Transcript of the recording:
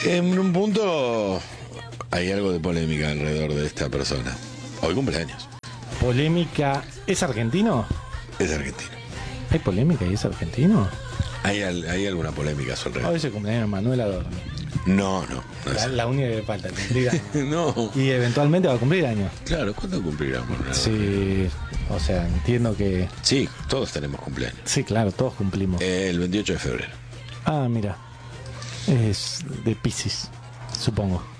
En un punto hay algo de polémica alrededor de esta persona. Hoy cumpleaños. Polémica. ¿Es argentino? Es argentino. ¿Hay polémica y es argentino? Hay alguna polémica a su alrededor. Hoy se cumpleaños Manuel Adorno. No es. La única que le falta, cumplir años. No. Y eventualmente va a cumplir años. Claro, ¿cuándo cumplirá Manuel? Sí, o sea, entiendo que... Sí, todos tenemos cumpleaños. Sí, claro, todos cumplimos. El 28 de febrero. Ah, mira. Es de Piscis, supongo.